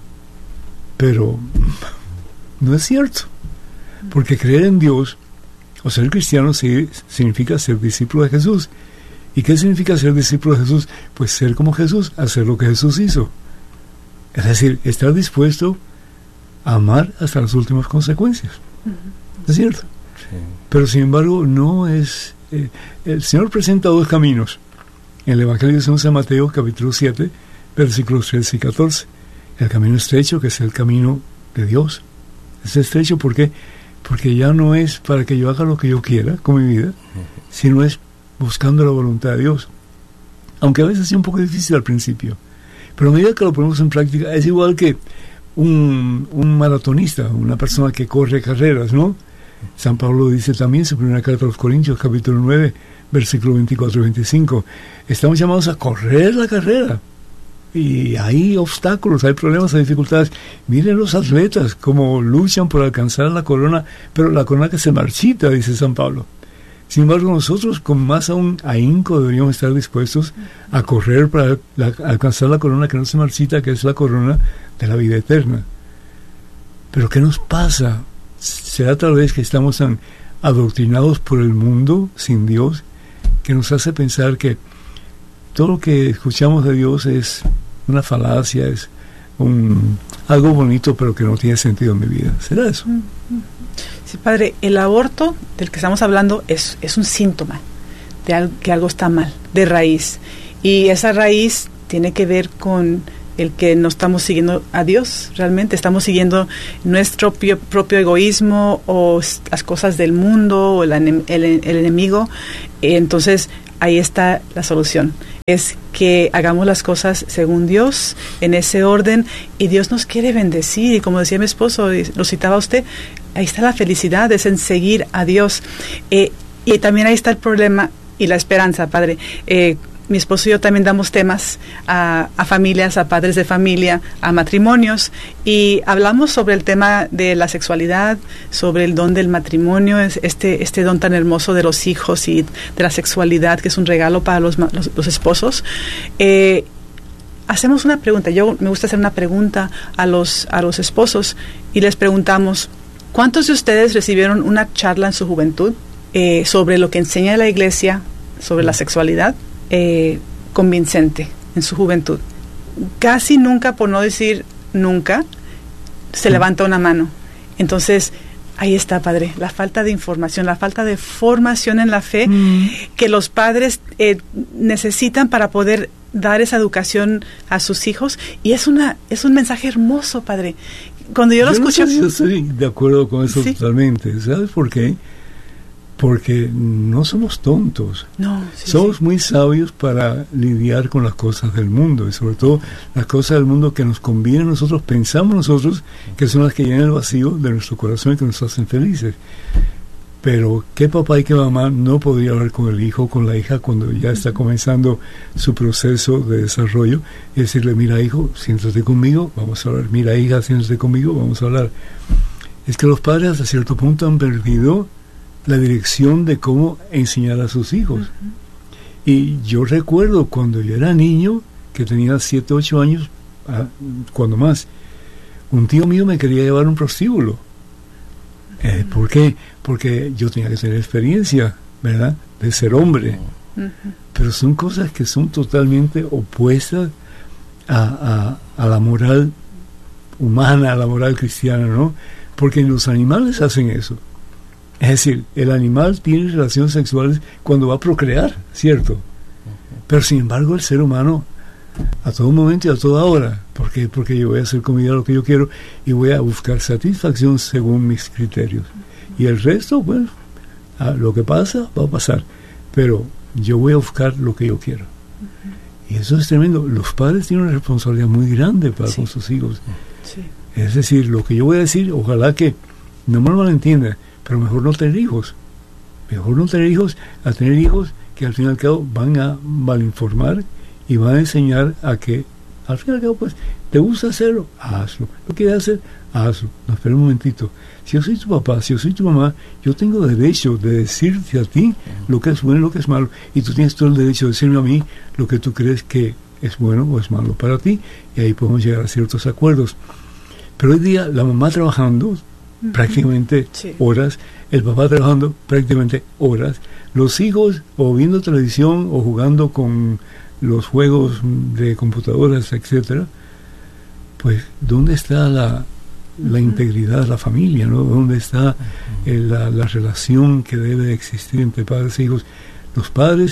pero no es cierto, porque creer en Dios O ser cristiano sí, significa ser discípulo de Jesús. ¿Y qué significa ser discípulo de Jesús? Pues ser como Jesús, hacer lo que Jesús hizo. Es decir, estar dispuesto a amar hasta las últimas consecuencias. Uh-huh. ¿Es cierto? Sí. Pero sin embargo, no es... Eh, el Señor presenta dos caminos. En el Evangelio de San Mateo, capítulo siete, versículos trece y catorce. El camino estrecho, que es el camino de Dios. Es estrecho porque, porque ya no es para que yo haga lo que yo quiera con mi vida, uh-huh, sino es buscando la voluntad de Dios. Aunque a veces sea un poco difícil al principio. Pero a medida que lo ponemos en práctica, es igual que un, un maratonista, una persona que corre carreras, ¿no? San Pablo dice también en su primera carta a los Corintios, capítulo nueve, versículo veinticuatro y veinticinco, estamos llamados a correr la carrera. Y hay obstáculos, hay problemas, hay dificultades. Miren los atletas, cómo luchan por alcanzar la corona, pero la corona que se marchita, dice San Pablo. Sin embargo, nosotros con más aún ahínco deberíamos estar dispuestos a correr para la, alcanzar la corona que no se marchita, que es la corona de la vida eterna. Pero ¿qué nos pasa? ¿Será tal vez que estamos tan adoctrinados por el mundo sin Dios que nos hace pensar que todo lo que escuchamos de Dios es una falacia, es un, algo bonito pero que no tiene sentido en mi vida? ¿Será eso? Sí, padre, el aborto del que estamos hablando es, es un síntoma de al, que algo está mal, de raíz. Y esa raíz tiene que ver con el que no estamos siguiendo a Dios, realmente estamos siguiendo nuestro propio, propio egoísmo o las cosas del mundo o el, el, el enemigo. Entonces ahí está la solución, es que hagamos las cosas según Dios, en ese orden, y Dios nos quiere bendecir, y como decía mi esposo, y lo citaba usted, ahí está la felicidad, es en seguir a Dios, eh, y también ahí está el problema y la esperanza, padre. eh, Mi esposo y yo también damos temas a, a familias, a padres de familia, a matrimonios, y hablamos sobre el tema de la sexualidad, sobre el don del matrimonio, este, este don tan hermoso de los hijos y de la sexualidad, que es un regalo para los, los, los esposos. Eh, hacemos una pregunta, yo me gusta hacer una pregunta a los, a los esposos, y les preguntamos, ¿cuántos de ustedes recibieron una charla en su juventud eh, sobre lo que enseña la iglesia sobre la sexualidad? Eh, convincente en su juventud. Casi nunca, por no decir nunca, se levanta una mano. Entonces, ahí está, padre, la falta de información, la falta de formación en la fe mm. que los padres eh, necesitan para poder dar esa educación a sus hijos. Y es una es un mensaje hermoso, padre. Cuando yo lo yo escucho... No sé si yo estoy de acuerdo con eso, ¿sí? Totalmente. ¿Sabes por qué? Porque no somos tontos. No, sí, somos sí. muy sabios para lidiar con las cosas del mundo, y sobre todo las cosas del mundo que nos convienen a nosotros, pensamos nosotros que son las que llenan el vacío de nuestro corazón y que nos hacen felices. Pero ¿qué papá y qué mamá no podría hablar con el hijo o con la hija cuando ya está comenzando su proceso de desarrollo y decirle, mira hijo, siéntate conmigo, vamos a hablar, mira hija, siéntate conmigo, vamos a hablar? Es que los padres hasta cierto punto han perdido la dirección de cómo enseñar a sus hijos. Uh-huh. Y yo recuerdo cuando yo era niño, que tenía siete, ocho años, ah, cuando más, un tío mío me quería llevar a un prostíbulo. Eh, Uh-huh. ¿Por qué? Porque yo tenía que tener experiencia, ¿verdad?, de ser hombre. Uh-huh. Pero son cosas que son totalmente opuestas a, a, a la moral humana, a la moral cristiana, ¿no? Porque los animales hacen eso. Es decir, el animal tiene relaciones sexuales cuando va a procrear, ¿cierto? Uh-huh. Pero sin embargo el ser humano, a todo momento y a toda hora, ¿por qué? Porque yo voy a hacer comida lo que yo quiero y voy a buscar satisfacción según mis criterios. Uh-huh. Y el resto, bueno, a lo que pasa, va a pasar. Pero yo voy a buscar lo que yo quiero. Uh-huh. Y eso es tremendo. Los padres tienen una responsabilidad muy grande para sí. con sus hijos. Sí. Es decir, lo que yo voy a decir, ojalá que no me lo malentienda, pero mejor no tener hijos. Mejor no tener hijos a tener hijos que al fin y al cabo van a malinformar y van a enseñar a que, al fin y al cabo, pues, ¿te gusta hacerlo? Hazlo. ¿Lo quieres hacer? Hazlo. No, espera un momentito. Si yo soy tu papá, si yo soy tu mamá, yo tengo derecho de decirte a ti lo que es bueno y lo que es malo. Y tú tienes todo el derecho de decirme a mí lo que tú crees que es bueno o es malo para ti. Y ahí podemos llegar a ciertos acuerdos. Pero hoy día, la mamá trabajando, uh-huh. prácticamente sí. horas, el papá trabajando prácticamente horas, los hijos o viendo televisión o jugando con los juegos de computadoras, etcétera. Pues, ¿dónde está la, la uh-huh. integridad de la familia, ¿no? ¿Dónde está eh, la, la relación que debe existir entre padres e hijos? Los padres,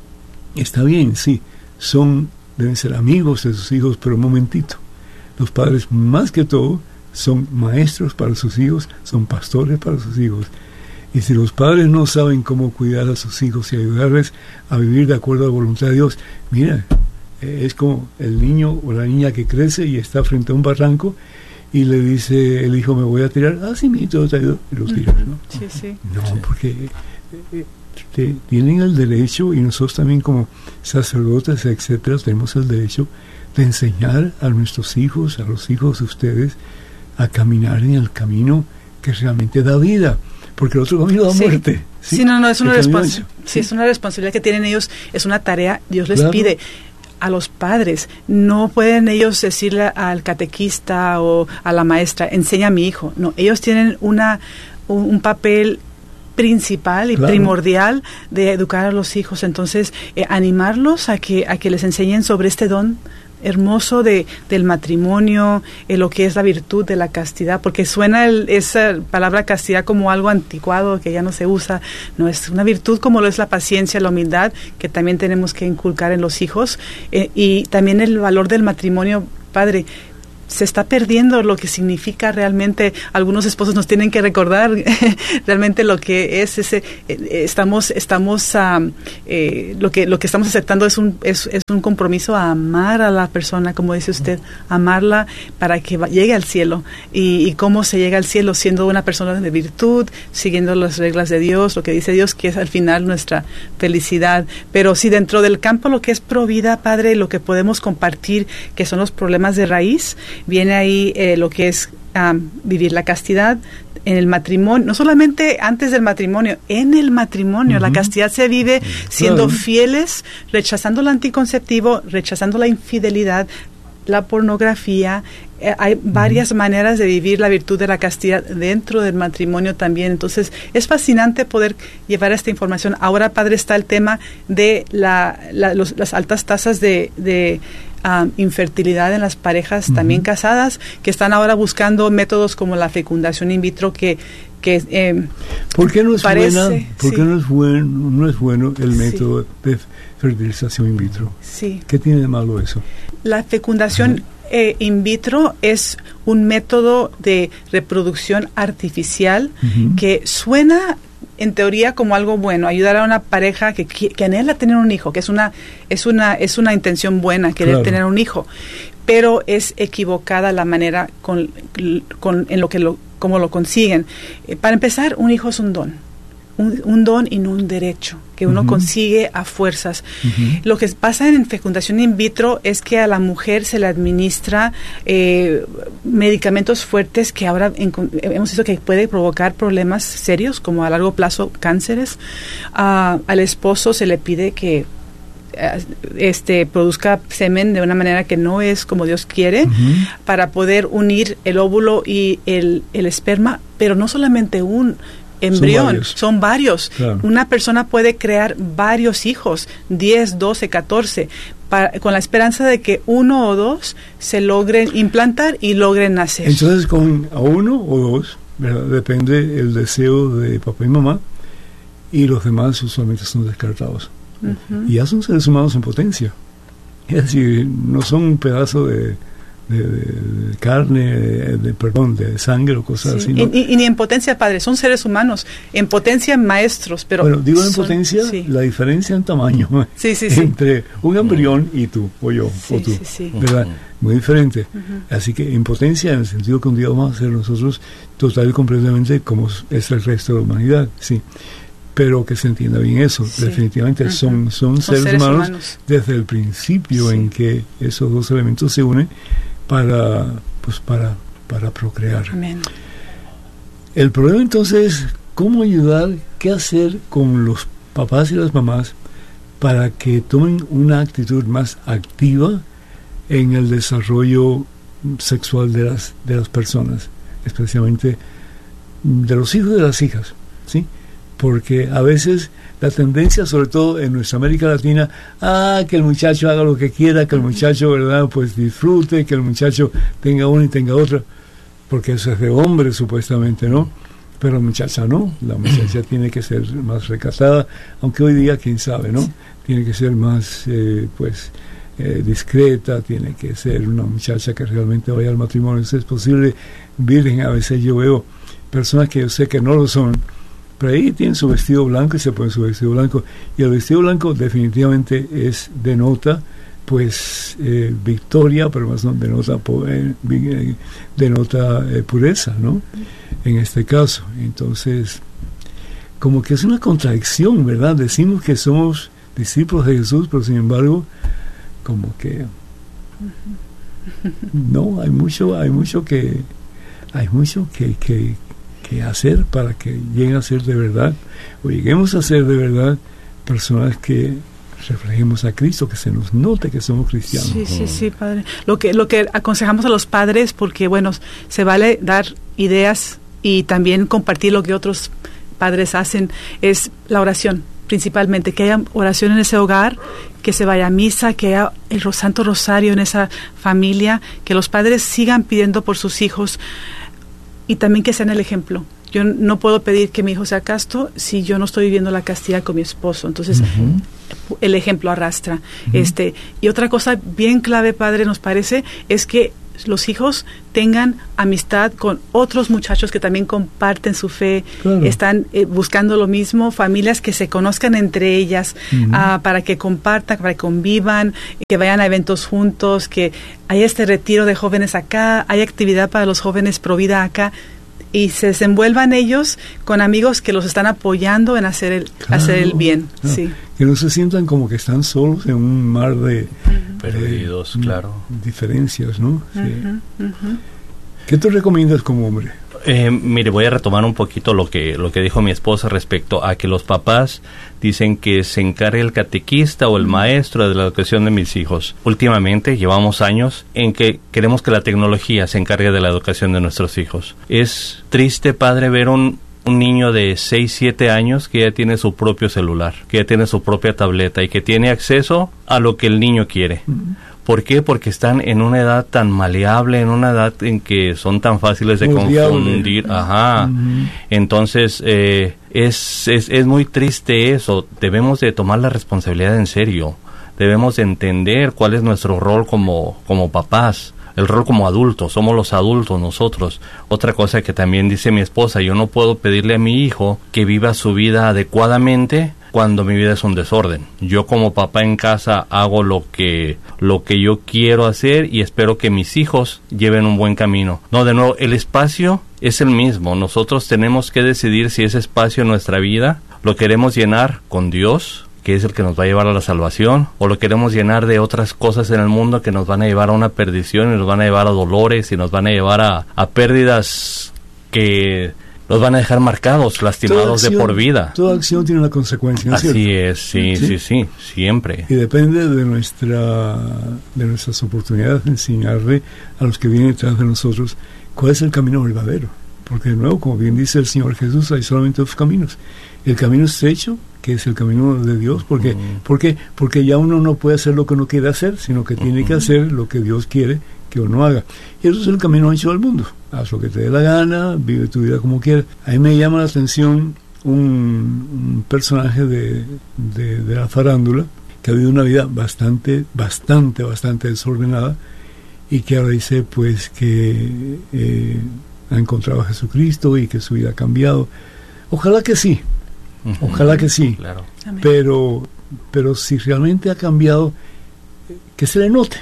está bien, sí, son, deben ser amigos de sus hijos, pero un momentito. Los padres, más que todo, son maestros para sus hijos, son pastores para sus hijos. Y si los padres no saben cómo cuidar a sus hijos y ayudarles a vivir de acuerdo a la voluntad de Dios, mira, es como el niño o la niña que crece y está frente a un barranco y le dice el hijo, me voy a tirar, ah, sí, mi hijo te ayudo, y lo tiras, ¿no? Sí, sí. No, sí. porque eh, te, tienen el derecho, y nosotros también como sacerdotes, etcétera, tenemos el derecho de enseñar a nuestros hijos, a los hijos de ustedes, a caminar en el camino que realmente da vida, porque el otro camino da sí. muerte. Sí, sí, no, no, es una, respons- sí, es una responsabilidad que tienen ellos, es una tarea, Dios les claro. pide. A los padres, no pueden ellos decirle al catequista o a la maestra, enseña a mi hijo. No, ellos tienen una un, un papel principal y claro. primordial de educar a los hijos. Entonces, eh, animarlos a que a que les enseñen sobre este don hermoso de del matrimonio, eh, lo que es la virtud de la castidad, porque suena el, esa palabra castidad como algo anticuado que ya no se usa. No, es una virtud como lo es la paciencia, la humildad, que también tenemos que inculcar en los hijos, eh, y también el valor del matrimonio. Padre, se está perdiendo lo que significa realmente. Algunos esposos nos tienen que recordar realmente lo que es ese eh, estamos estamos um, eh, lo que lo que estamos aceptando es un es, es un compromiso a amar a la persona, como dice usted, amarla para que va, llegue al cielo. Y, y cómo se llega al cielo, siendo una persona de virtud, siguiendo las reglas de Dios, lo que dice Dios, que es al final nuestra felicidad. Pero si dentro del campo lo que es provida, Padre, lo que podemos compartir, que son los problemas de raíz, viene ahí eh, lo que es um, vivir la castidad en el matrimonio, no solamente antes del matrimonio, en el matrimonio. Uh-huh. La castidad se vive siendo claro. fieles, rechazando el anticonceptivo, rechazando la infidelidad, la pornografía. Eh, hay varias uh-huh. maneras de vivir la virtud de la castidad dentro del matrimonio también. Entonces, es fascinante poder llevar esta información. Ahora, Padre, está el tema de la, la, los, las altas tasas de... de Um, infertilidad en las parejas uh-huh. también casadas, que están ahora buscando métodos como la fecundación in vitro, que que eh, ¿por qué no es parece, buena? ¿Por sí. qué no es bueno, no es bueno el método sí. de fertilización in vitro? Sí. ¿Qué tiene de malo eso? La fecundación uh-huh. eh, in vitro es un método de reproducción artificial uh-huh. que suena en teoría como algo bueno, ayudar a una pareja que, que anhela tener un hijo, que es una es una es una intención buena, querer claro. tener un hijo, pero es equivocada la manera con, con en lo que lo cómo lo consiguen. Eh, para empezar, un hijo es un don. Un, un don y no un derecho que uno uh-huh. consigue a fuerzas. Uh-huh. Lo que pasa en fecundación in vitro es que a la mujer se le administra eh, medicamentos fuertes que ahora en, hemos visto que puede provocar problemas serios, como a largo plazo cánceres. Uh, al esposo se le pide que este produzca semen de una manera que no es como Dios quiere, uh-huh. para poder unir el óvulo y el, el esperma, pero no solamente un embrión, son varios. Son varios. Claro. Una persona puede crear varios hijos, diez, doce, catorce, para, con la esperanza de que uno o dos se logren implantar y logren nacer. Entonces, con a uno o dos, ¿verdad? Depende el deseo de papá y mamá, y los demás usualmente son descartados. Uh-huh. Y ya son seres humanos en potencia. Es decir, no son un pedazo de De, de, de carne, de, de, perdón, de sangre o cosas sí. así, ¿no? Y, y, y ni en potencia, Padre, son seres humanos, en potencia maestros, pero... Bueno, digo en son, potencia, sí. la diferencia en tamaño sí, sí, sí. entre un embrión y tú, o yo, sí, o tú, sí, sí. ¿verdad? Muy diferente. Uh-huh. Así que en potencia, en el sentido que un día vamos a ser nosotros total y completamente como es el resto de la humanidad, sí. Pero que se entienda bien eso, sí. definitivamente uh-huh. son, son, son seres, seres humanos, humanos desde el principio sí. en que esos dos elementos se unen para pues para para procrear. Amén. El problema entonces es cómo ayudar, qué hacer con los papás y las mamás para que tomen una actitud más activa en el desarrollo sexual de las de las personas, especialmente de los hijos y de las hijas, ¿sí? Porque a veces la tendencia, sobre todo en nuestra América Latina, ah, que el muchacho haga lo que quiera, que el muchacho, ¿verdad?, pues disfrute, que el muchacho tenga una y tenga otra, porque eso es de hombre supuestamente, ¿no? Pero la muchacha no, la muchacha tiene que ser más recatada, aunque hoy día, quién sabe, ¿no? Tiene que ser más, eh, pues, eh, discreta, tiene que ser una muchacha que realmente vaya al matrimonio, si es posible, virgen. A veces yo veo personas que yo sé que no lo son, pero ahí tienen su vestido blanco y se ponen su vestido blanco, y el vestido blanco definitivamente es, denota, pues, eh, victoria, pero más no denota, eh, denota eh, pureza, ¿no? En este caso, entonces, como que es una contradicción, ¿verdad? Decimos que somos discípulos de Jesús, pero sin embargo, como que no, hay mucho, hay mucho que, hay mucho que, que, que hacer para que lleguen a ser de verdad, o lleguemos a ser de verdad personas que reflejemos a Cristo, que se nos note que somos cristianos. Sí, sí, sí, padre. Lo que, lo que aconsejamos a los padres, porque bueno, se vale dar ideas y también compartir lo que otros padres hacen, es la oración, principalmente, que haya oración en ese hogar, que se vaya a misa, que haya el Santo Rosario en esa familia, que los padres sigan pidiendo por sus hijos y también que sean el ejemplo. Yo no puedo pedir que mi hijo sea casto si yo no estoy viviendo la castidad con mi esposo. Entonces, uh-huh. el ejemplo arrastra. Uh-huh. Este, y otra cosa bien clave, padre, nos parece, es que los hijos tengan amistad con otros muchachos que también comparten su fe, claro. están eh, buscando lo mismo, familias que se conozcan entre ellas, uh-huh. uh, para que compartan, para que convivan, que vayan a eventos juntos, que haya este retiro de jóvenes acá, hay actividad para los jóvenes pro vida acá, y se desenvuelvan ellos con amigos que los están apoyando en hacer el, claro, hacer el bien. Claro. Sí. Que no se sientan como que están solos en un mar de... Uh-huh. Perdidos, de, claro. Diferencias, ¿no? Sí. Uh-huh, uh-huh. ¿Qué tú recomiendas como hombre? Eh, mire, voy a retomar un poquito lo que lo que dijo mi esposa respecto a que los papás dicen que se encargue el catequista o el maestro de la educación de mis hijos. Últimamente llevamos años en que queremos que la tecnología se encargue de la educación de nuestros hijos. Es triste, padre, ver un un niño de seis, siete años que ya tiene su propio celular, que ya tiene su propia tableta y que tiene acceso a lo que el niño quiere. Uh-huh. ¿Por qué? Porque están en una edad tan maleable, en una edad en que son tan fáciles de muy confundir. Diable. Ajá. Uh-huh. Entonces, eh, es, es, es muy triste eso. Debemos de tomar la responsabilidad en serio. Debemos de entender cuál es nuestro rol como, como papás. El rol como adultos, somos los adultos nosotros. Otra cosa que también dice mi esposa, yo no puedo pedirle a mi hijo que viva su vida adecuadamente cuando mi vida es un desorden. Yo como papá en casa hago lo que lo que yo quiero hacer y espero que mis hijos lleven un buen camino. No, de nuevo, el espacio es el mismo. Nosotros tenemos que decidir si ese espacio en nuestra vida lo queremos llenar con Dios, que es el que nos va a llevar a la salvación, o lo queremos llenar de otras cosas en el mundo que nos van a llevar a una perdición y nos van a llevar a dolores y nos van a llevar a, a pérdidas que nos van a dejar marcados, lastimados acción, de por vida. Toda acción tiene una consecuencia, ¿no es Así cierto? es, sí, sí, sí, sí, siempre. Y depende de nuestra de nuestras oportunidades de enseñarle a los que vienen detrás de nosotros cuál es el camino verdadero. Porque de nuevo, como bien dice el Señor Jesús, hay solamente dos caminos. El camino estrecho, que es el camino de Dios, porque, uh-huh. porque, porque ya uno no puede hacer lo que uno quiere hacer, sino que uh-huh. tiene que hacer lo que Dios quiere que uno haga. Y eso es el camino ancho del mundo. Haz lo que te dé la gana, vive tu vida como quieras. A mí me llama la atención un, un personaje de, de, de la farándula que ha vivido una vida bastante, bastante, bastante desordenada y que ahora dice pues que eh, ha encontrado a Jesucristo y que su vida ha cambiado. Ojalá que sí. Ojalá que sí, claro. pero pero si realmente ha cambiado, que se le note,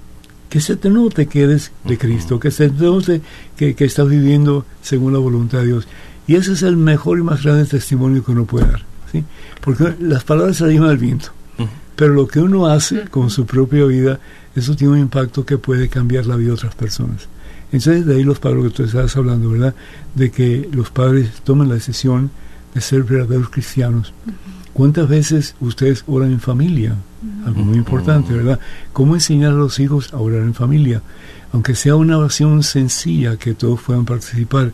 que se te note que eres de Cristo, uh-huh. que se te note que, que estás viviendo según la voluntad de Dios. Y ese es el mejor y más grande testimonio que uno puede dar, ¿sí? Porque las palabras se llevan al viento, uh-huh. pero lo que uno hace con su propia vida, eso tiene un impacto que puede cambiar la vida de otras personas. Entonces de ahí los padres que tú estabas hablando, ¿verdad? De que los padres tomen la decisión de ser verdaderos cristianos. Uh-huh. ¿Cuántas veces ustedes oran en familia? Uh-huh. Algo muy importante, ¿verdad? ¿Cómo enseñar a los hijos a orar en familia? Aunque sea una oración sencilla que todos puedan participar,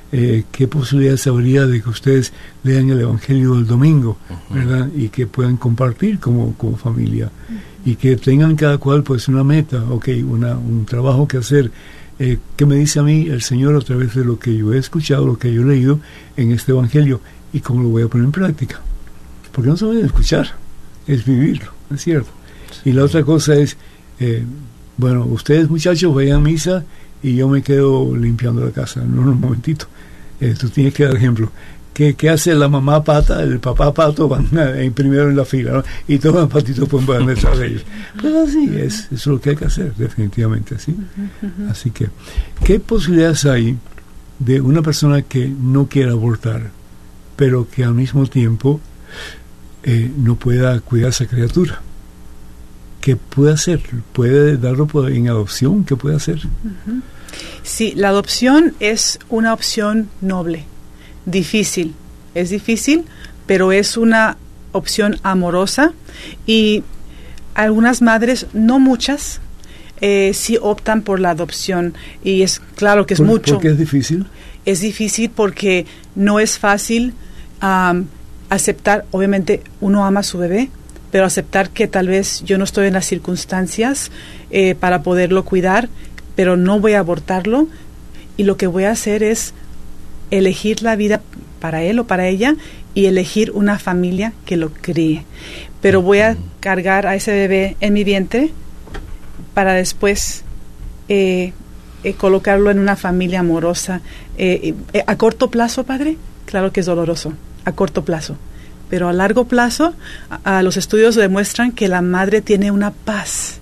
eh, ¿qué posibilidades habría de que ustedes lean el Evangelio del domingo, uh-huh. ¿verdad? Y que puedan compartir como, como familia, uh-huh. y que tengan cada cual pues una meta, okay, una, un trabajo que hacer. Eh, ¿Qué me dice a mí el Señor a través de lo que yo he escuchado, lo que yo he leído en este Evangelio, y cómo lo voy a poner en práctica? Porque no se puede escuchar, es vivirlo, es cierto. Sí. Y la otra cosa es, eh, bueno, ustedes muchachos vayan a misa y yo me quedo limpiando la casa. No, no, un momentito, eh, tú tienes que dar ejemplo. ¿Qué, ¿Qué hace la mamá pata, el papá pato? Van en primero en la fila, ¿no? Y todos los patitos pues van detrás de ellos. Pues así es, eso es lo que hay que hacer, definitivamente, ¿sí? Así que, ¿qué posibilidades hay de una persona que no quiera abortar, pero que al mismo tiempo eh, no pueda cuidar a esa criatura? ¿Qué puede hacer? ¿Puede darlo en adopción? ¿Qué puede hacer? Uh-huh. Sí, la adopción es una opción noble. Difícil, es difícil, pero es una opción amorosa, y algunas madres, no muchas, eh, sí optan por la adopción, y es claro que es ¿Por, mucho. ¿Por qué es difícil? Es difícil porque no es fácil um, aceptar, obviamente uno ama a su bebé, pero aceptar que tal vez yo no estoy en las circunstancias eh, para poderlo cuidar, pero no voy a abortarlo, y lo que voy a hacer es elegir la vida para él o para ella y elegir una familia que lo críe. Pero voy a cargar a ese bebé en mi vientre para después eh, eh, colocarlo en una familia amorosa. Eh, eh, a corto plazo, padre, claro que es doloroso, a corto plazo. Pero a largo plazo, a, a los estudios demuestran que la madre tiene una paz